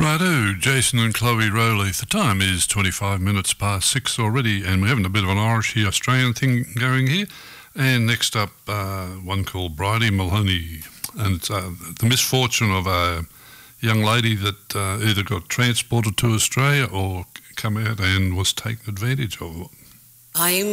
Righto, Jason and Chloe Rowley. The time is 25 minutes past 6 already, and we're having a bit of an Irishy Australian thing going here. And next up, one called Bridie Maloney. And it's the misfortune of a young lady that either got transported to Australia or come out and was taken advantage of. I'm